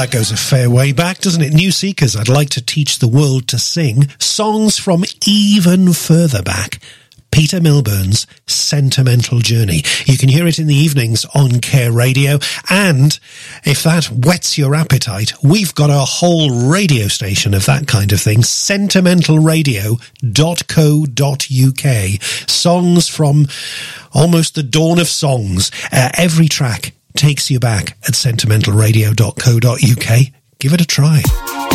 That goes a fair way back, doesn't it? New Seekers, I'd like to teach the world to sing. Songs from even further back. Peter Milburn's Sentimental Journey. You can hear it in the evenings on Care Radio. And if that whets your appetite, we've got a whole radio station of that kind of thing. Sentimentalradio.co.uk. Songs from almost the dawn of songs. Every track takes you back at sentimentalradio.co.uk. Give it a try.